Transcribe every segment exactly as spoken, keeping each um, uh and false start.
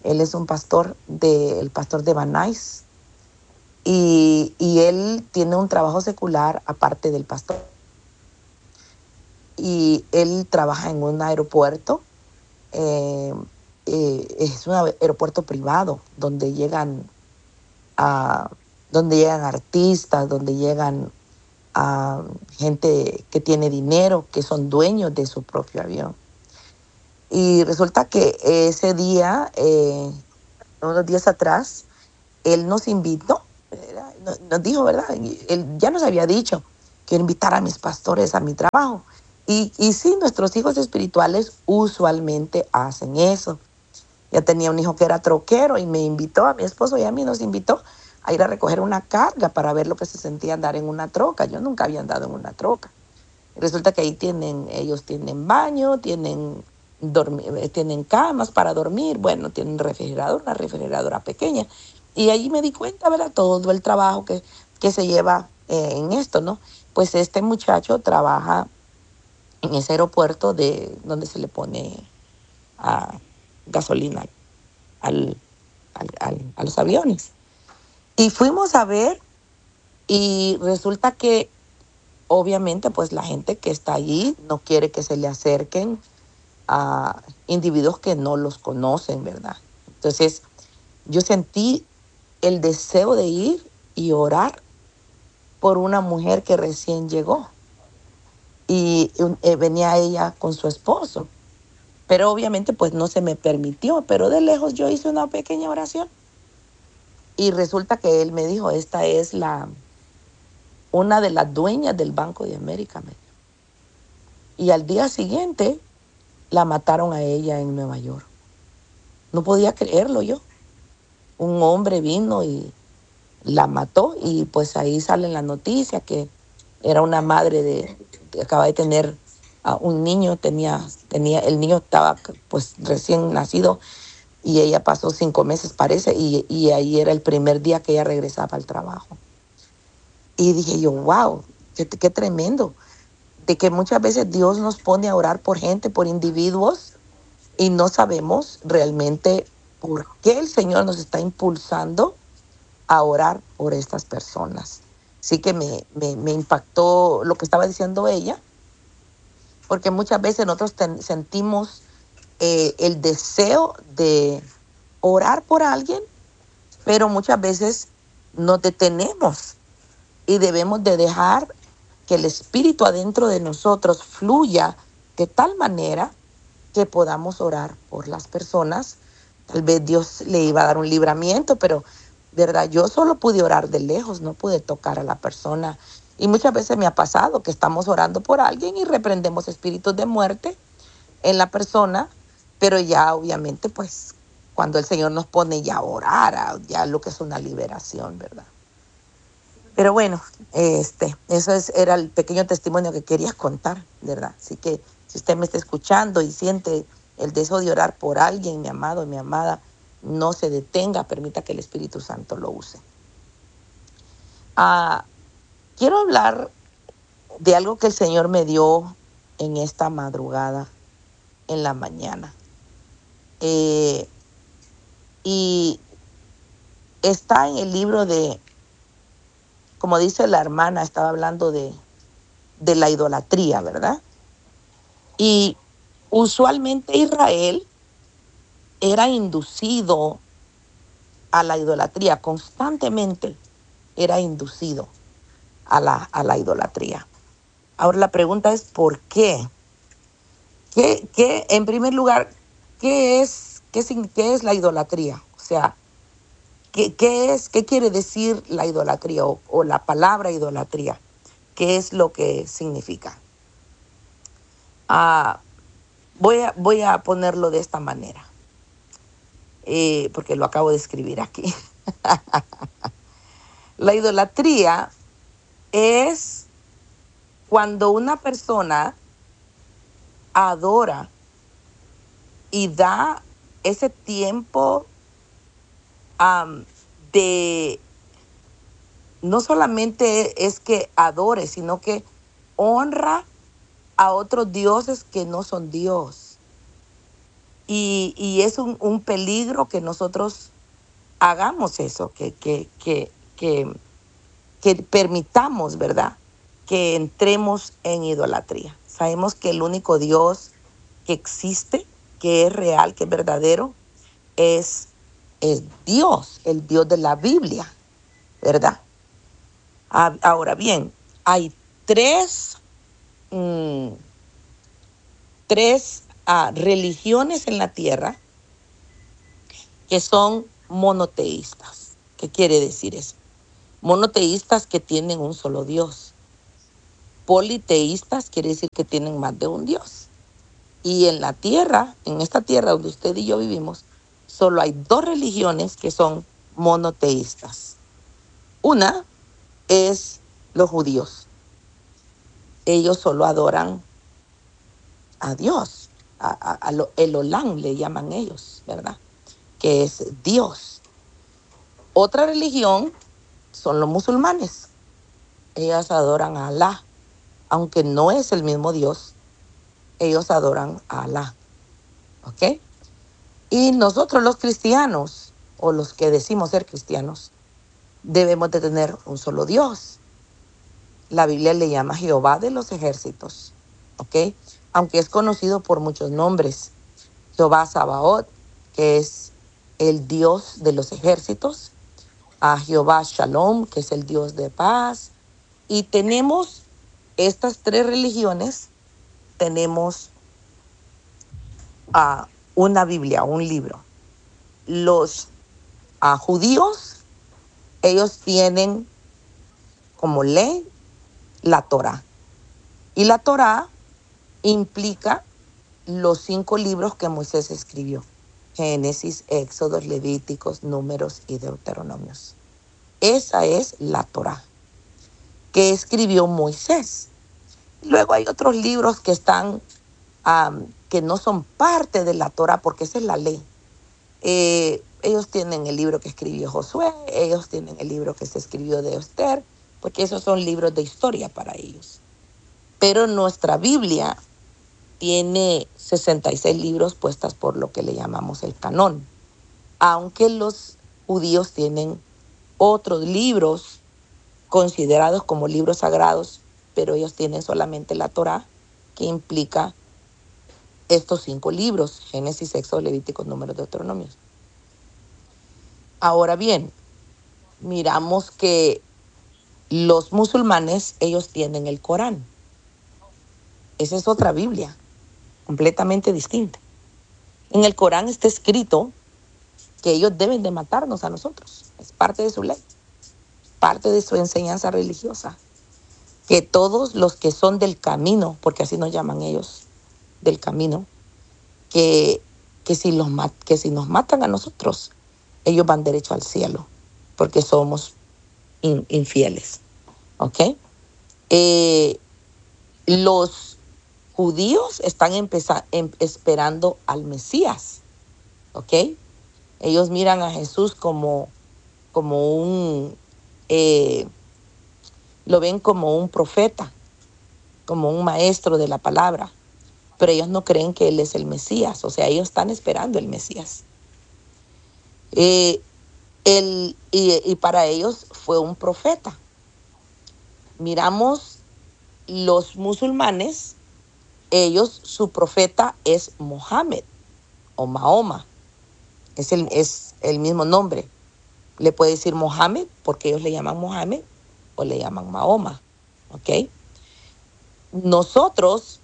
Él es un pastor, de, el pastor de Van Nuys. Y, y él tiene un trabajo secular aparte del pastor. Y él trabaja en un aeropuerto. Eh, eh, es un aeropuerto privado donde llegan, a, donde llegan artistas, donde llegan a gente que tiene dinero, que son dueños de su propio avión. Y resulta que ese día, eh, unos días atrás, él nos invitó, nos dijo, ¿verdad? Él ya nos había dicho, quiero invitar a mis pastores a mi trabajo. Y, y sí, nuestros hijos espirituales usualmente hacen eso. Ya tenía un hijo que era troquero y me invitó, a mi esposo y a mí nos invitó a ir a recoger una carga para ver lo que se sentía andar en una troca. Yo nunca había andado en una troca. Resulta que ahí tienen, ellos tienen baño, tienen, dormi- tienen camas para dormir, bueno, tienen refrigerador, una refrigeradora pequeña. Y ahí me di cuenta, ¿verdad? Todo el trabajo que, que se lleva eh, en esto, ¿no? Pues este muchacho trabaja en ese aeropuerto de donde se le pone a gasolina al, al- al- a los aviones. Y fuimos a ver y resulta que obviamente pues la gente que está allí no quiere que se le acerquen a individuos que no los conocen, ¿verdad? Entonces yo sentí el deseo de ir y orar por una mujer que recién llegó y eh, venía ella con su esposo, pero obviamente pues no se me permitió, pero de lejos yo hice una pequeña oración y resulta que él me dijo, esta es la una de las dueñas del Banco de América, me dijo. Y al día siguiente la mataron a ella en Nueva York. No podía creerlo yo. Un hombre vino y la mató y pues ahí sale en la noticia que era una madre de, que acaba de tener a un niño, tenía, tenía, el niño estaba pues recién nacido y ella pasó cinco meses parece y, y ahí era el primer día que ella regresaba al trabajo. Y dije yo, wow, qué, qué tremendo, de que muchas veces Dios nos pone a orar por gente, por individuos y no sabemos realmente por qué el Señor nos está impulsando a orar por estas personas. Sí que me, me, me impactó lo que estaba diciendo ella, porque muchas veces nosotros ten, sentimos eh, el deseo de orar por alguien, pero muchas veces nos detenemos y debemos de dejar que el Espíritu adentro de nosotros fluya de tal manera que podamos orar por las personas. Tal vez Dios le iba a dar un libramiento, pero de verdad yo solo pude orar de lejos, no pude tocar a la persona. Y muchas veces me ha pasado que estamos orando por alguien y reprendemos espíritus de muerte en la persona, pero ya obviamente pues cuando el Señor nos pone ya a orar, ya lo que es una liberación, ¿verdad? Pero bueno, este, eso es, era el pequeño testimonio que quería contar, ¿verdad? Así que si usted me está escuchando y siente el deseo de orar por alguien, mi amado y mi amada, no se detenga, permita que el Espíritu Santo lo use. Ah, quiero hablar de algo que el Señor me dio en esta madrugada, en la mañana. Eh, y está en el libro de, como dice la hermana, estaba hablando de, de la idolatría, ¿verdad? Y usualmente Israel era inducido a la idolatría, constantemente era inducido a la, a la idolatría. Ahora la pregunta es ¿por qué? ¿Qué, qué en primer lugar, qué es, qué, qué es la idolatría? O sea, ¿qué, qué es, qué quiere decir la idolatría o, o la palabra idolatría? ¿Qué es lo que significa? Ah, voy, a, voy a ponerlo de esta manera. Eh, porque lo acabo de escribir aquí. La idolatría es cuando una persona adora y da ese tiempo um, de, no solamente es que adore, sino que honra a otros dioses que no son Dios. Y, y es un, un peligro que nosotros hagamos eso, que, que, que, que, que permitamos, ¿verdad? Que entremos en idolatría. Sabemos que el único Dios que existe, que es real, que es verdadero, es, es Dios, el Dios de la Biblia, ¿verdad? Ah, ahora bien, hay tres, mm, tres ah, religiones en la tierra que son monoteístas. ¿Qué quiere decir eso? Monoteístas que tienen un solo Dios. Politeístas quiere decir que tienen más de un Dios. Y en la tierra, en esta tierra donde usted y yo vivimos, solo hay dos religiones que son monoteístas. Una es los judíos. Ellos solo adoran a Dios, a, a, a lo, el Olam le llaman ellos, ¿verdad? Que es Dios. Otra religión son los musulmanes. Ellos adoran a Alá, aunque no es el mismo Dios, ellos adoran a Alá, ¿ok? Y nosotros los cristianos, o los que decimos ser cristianos, debemos de tener un solo Dios. La Biblia le llama Jehová de los ejércitos, ¿ok? Aunque es conocido por muchos nombres. Jehová Sabaoth, que es el Dios de los ejércitos. A Jehová Shalom, que es el Dios de paz. Y tenemos estas tres religiones, tenemos uh, una Biblia, un libro. Los uh, judíos, ellos tienen como ley la Torá. Y la Torá implica los cinco libros que Moisés escribió. Génesis, Éxodos, Levíticos, Números y Deuteronomios. Esa es la Torá que escribió Moisés. Luego hay otros libros que están, um, que no son parte de la Torá porque esa es la ley. Eh, ellos tienen el libro que escribió Josué, ellos tienen el libro que se escribió de Esther, porque esos son libros de historia para ellos. Pero nuestra Biblia tiene sesenta y seis libros puestas por lo que le llamamos el canón. Aunque los judíos tienen otros libros considerados como libros sagrados, pero ellos tienen solamente la Torá, que implica estos cinco libros: Génesis, Éxodo, Levíticos, Números, Deuteronomios. Ahora bien, miramos que los musulmanes, ellos tienen el Corán. Esa es otra Biblia, completamente distinta. En el Corán está escrito que ellos deben de matarnos a nosotros. Es parte de su ley, parte de su enseñanza religiosa. Que todos los que son del camino, porque así nos llaman ellos, del camino, que, que, si, los, que si nos matan a nosotros, ellos van derecho al cielo, porque somos in, infieles. ¿Ok? Eh, los judíos están empezar, em, esperando al Mesías. ¿Ok? Ellos miran a Jesús como, como un... Eh, lo ven como un profeta, como un maestro de la palabra, pero ellos no creen que Él es el Mesías, o sea, ellos están esperando el Mesías. Eh, él, y, y para ellos fue un profeta. Miramos los musulmanes, ellos, su profeta es Mohammed o Mahoma, es el, es el mismo nombre. Le puede decir Mohammed porque ellos le llaman Mohammed o le llaman Mahoma, ¿ok? Nosotros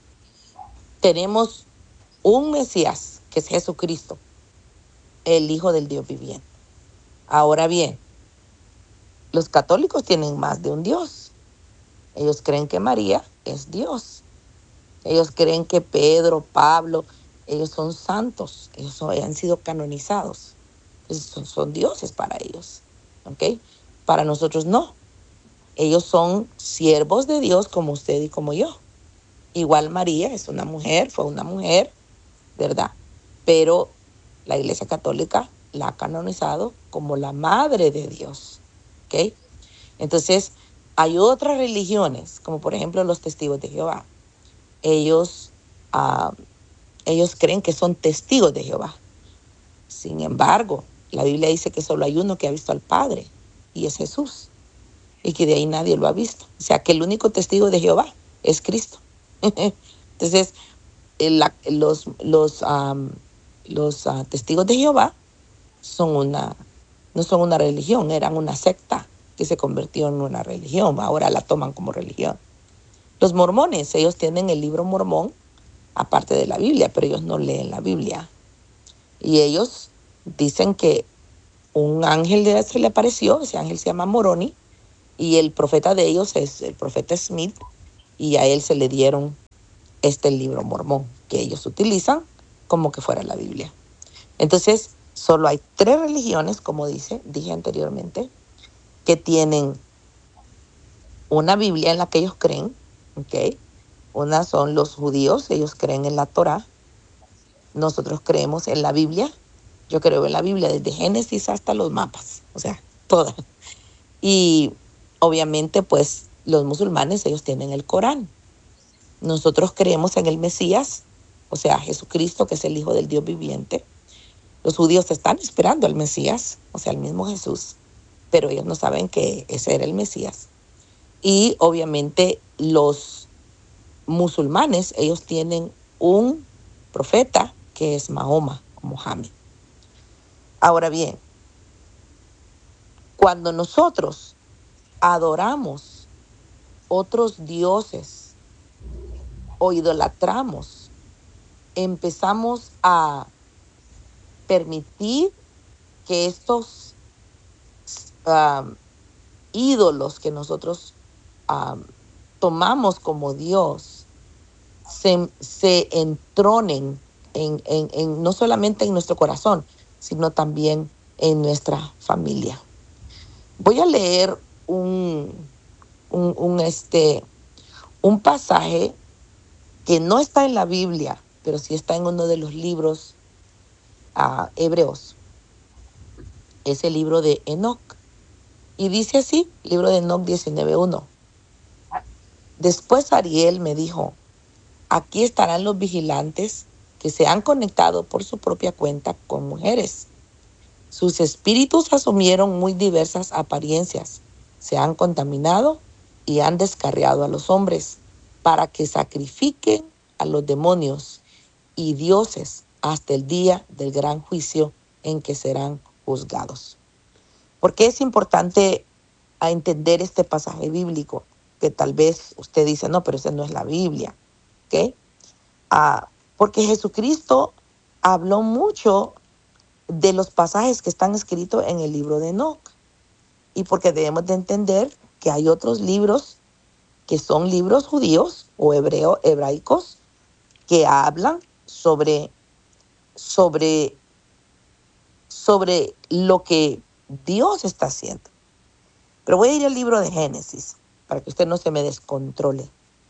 tenemos un Mesías, que es Jesucristo, el Hijo del Dios viviente. Ahora bien, los católicos tienen más de un Dios. Ellos creen que María es Dios. Ellos creen que Pedro, Pablo, ellos son santos. Ellos son, han sido canonizados. Entonces son, son dioses para ellos. ¿Ok? Para nosotros no. Ellos son siervos de Dios como usted y como yo. Igual María es una mujer, fue una mujer, ¿verdad? Pero la Iglesia Católica la ha canonizado como la Madre de Dios, ¿ok? Entonces, hay otras religiones, como por ejemplo los Testigos de Jehová. Ellos uh, Ellos creen que son testigos de Jehová. Sin embargo, la Biblia dice que solo hay uno que ha visto al Padre, y es Jesús, y que de ahí nadie lo ha visto. O sea, que el único testigo de Jehová es Cristo. Entonces, el, los, los, um, los uh, testigos de Jehová son una, no son una religión, eran una secta que se convirtió en una religión. Ahora la toman como religión. Los mormones, ellos tienen el libro mormón, aparte de la Biblia, pero ellos no leen la Biblia. Y ellos dicen que un ángel de se le apareció, ese ángel se llama Moroni, y el profeta de ellos es el profeta Smith, y a él se le dieron este libro mormón, que ellos utilizan como que fuera la Biblia. Entonces, solo hay tres religiones, como dice, dije anteriormente, que tienen una Biblia en la que ellos creen, ¿ok? Una son los judíos, ellos creen en la Torá. Nosotros creemos en la Biblia. Yo creo en la Biblia desde Génesis hasta los mapas, o sea, toda. Y obviamente, pues, los musulmanes, ellos tienen el Corán. Nosotros creemos en el Mesías, o sea, Jesucristo, que es el Hijo del Dios viviente. Los judíos están esperando al Mesías, o sea, el mismo Jesús, pero ellos no saben que ese era el Mesías. Y obviamente los musulmanes, ellos tienen un profeta que es Mahoma, o Mohammed. Ahora bien, cuando nosotros adoramos otros dioses o idolatramos, empezamos a permitir que estos um, ídolos que nosotros um, tomamos como Dios se, se entronen en, en, en, no solamente en nuestro corazón, sino también en nuestra familia. Voy a leer un, un, un, este, un pasaje que no está en la Biblia, pero sí está en uno de los libros uh, hebreos. Es el libro de Enoc. Y dice así, libro de Enoc diecinueve uno. Después Ariel me dijo, aquí estarán los vigilantes que se han conectado por su propia cuenta con mujeres. Sus espíritus asumieron muy diversas apariencias, se han contaminado y han descarriado a los hombres para que sacrifiquen a los demonios y dioses hasta el día del gran juicio en que serán juzgados. ¿Por qué es importante a entender este pasaje bíblico? Que tal vez usted dice, no, pero esa no es la Biblia. ¿Okay? Ah, porque Jesucristo habló mucho de los pasajes que están escritos en el libro de Enoc. Y porque debemos de entender que hay otros libros que son libros judíos o hebreo, hebraicos que hablan sobre, sobre, sobre lo que Dios está haciendo. Pero voy a ir al libro de Génesis para que usted no se me descontrole.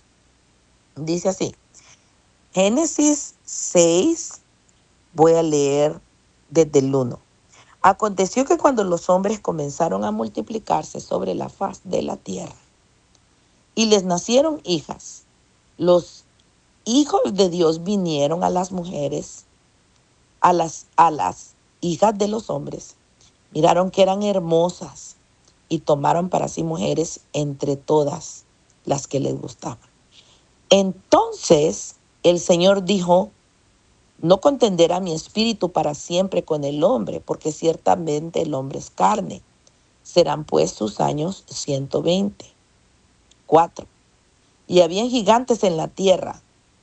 Dice así, Génesis seis, voy a leer desde el uno. Aconteció que cuando los hombres comenzaron a multiplicarse sobre la faz de la tierra y les nacieron hijas, los hijos de Dios vinieron a las mujeres, a las, a las hijas de los hombres, miraron que eran hermosas y tomaron para sí mujeres entre todas las que les gustaban. Entonces el Señor dijo, no contenderá mi espíritu para siempre con el hombre, porque ciertamente el hombre es carne. Serán pues sus años ciento veinte. Cuatro. Y habían gigantes en la tierra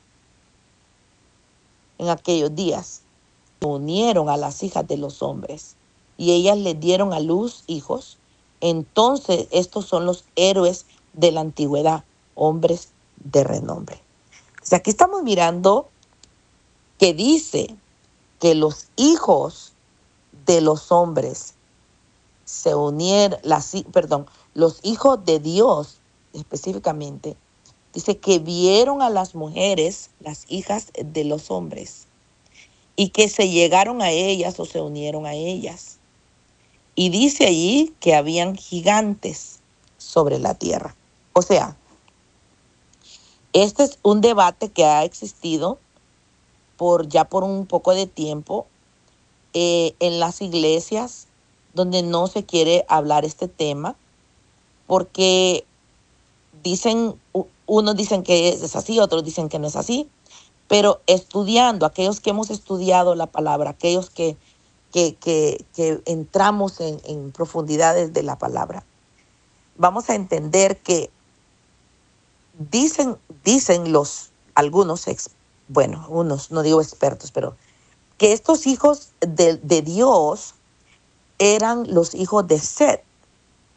en aquellos días. Se unieron a las hijas de los hombres y ellas les dieron a luz hijos. Entonces estos son los héroes de la antigüedad, hombres de renombre. O sea, aquí estamos mirando que dice que los hijos de los hombres se unieron, las, perdón, los hijos de Dios específicamente, dice que vieron a las mujeres, las hijas de los hombres, y que se llegaron a ellas o se unieron a ellas. Y dice allí que habían gigantes sobre la tierra. O sea, este es un debate que ha existido por ya por un poco de tiempo eh, en las iglesias donde no se quiere hablar este tema porque dicen, u- unos dicen que es así, otros dicen que no es así, pero estudiando, aquellos que hemos estudiado la palabra, aquellos que, que, que, que entramos en, en profundidades de la palabra, vamos a entender que dicen, dicen los, algunos, ex, bueno, unos, no digo expertos, pero que estos hijos de, de Dios eran los hijos de Set,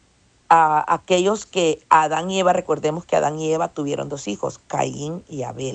a aquellos que Adán y Eva, recordemos que Adán y Eva tuvieron dos hijos, Caín y Abel.